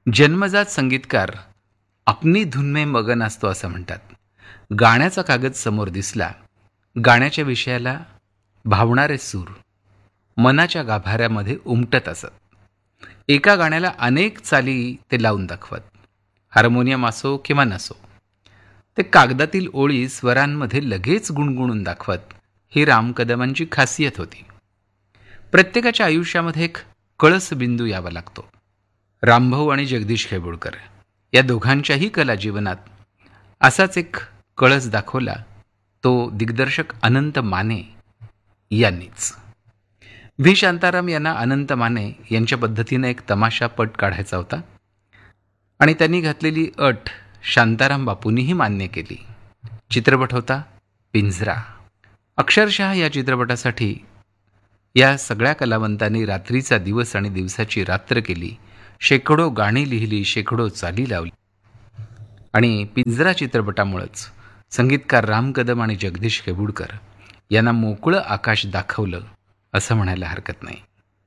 जन्मजात संगीतकार अपनी धुन में मगन असतो असं म्हणतात. गाण्याचा कागद समोर दिसला, गाण्याच्या विषयाला भावणारे सूर मनाच्या गाभाऱ्यामध्ये उमटत असत. एका गाण्याला अनेक चाली ते लावून दाखवत. हार्मोनियम असो किंवा नसो, ते कागदातील ओळी स्वरांमध्ये लगेच गुणगुणून दाखवत. ही राम कदमांची खासियत होती. प्रत्येकाच्या आयुष्यामध्ये एक कळस बिंदू यावा लागतो. रामभाऊ आणि जगदीश खेबुडकर या दोघांच्याही कला जीवनात असाच एक कळस दाखवला, तो दिग्दर्शक अनंत माने यांनीच. व्ही शांताराम यांना अनंत माने यांच्या पद्धतीने एक तमाशा पट काढायचा होता आणि त्यांनी घातलेली अट शांताराम बापूंनीही मान्य केली. चित्रपट होता पिंजरा. अक्षरशः या चित्रपटासाठी या सगळ्या कलावंतांनी रात्रीचा दिवस आणि दिवसाची रात्र केली. शेकडो गाणी लिहिली, शेकडो चाली लावली आणि पिंजरा चित्रपटामुळेच संगीतकार राम कदम आणि जगदीश खेबुडकर यांना मोकळं आकाश दाखवलं असं म्हणायला हरकत नाही.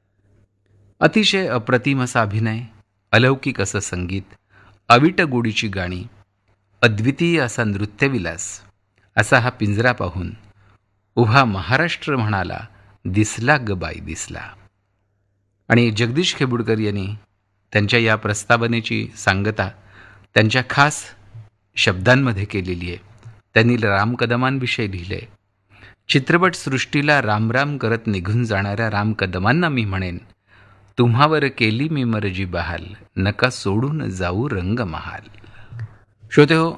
अतिशय अप्रतिम असा अभिनय, अलौकिक असं संगीत, अविट गोडीची गाणी, अद्वितीय असा नृत्यविलास असा हा पिंजरा पाहून उभा महाराष्ट्र म्हणाला, दिसला ग बाई दिसला. आणि जगदीश खेबुडकर यांनी त्यांच्या या प्रस्तावनेची सांगता त्यांच्या खास शब्दांमध्ये केलेली आहे. त्यांनी राम कदमांविषयी लिहिले, चित्रपटसृष्टीला रामराम करत निघून जाणाऱ्या राम कदमांना मी म्हणेन, तुम्हावर केली मी मर्जी बहाल, नका सोडून जाऊ रंग महाल. श्रोते हो,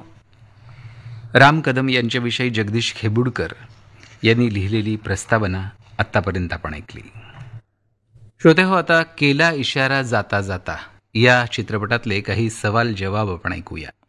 राम कदम यांच्याविषयी जगदीश खेबुडकर यांनी लिहिलेली प्रस्तावना आत्तापर्यंत आपण ऐकली. श्रोते हो, आता केला इशारा जाता जाता या चित्रपटातले काही सवाल जवाब आपण ऐकूया.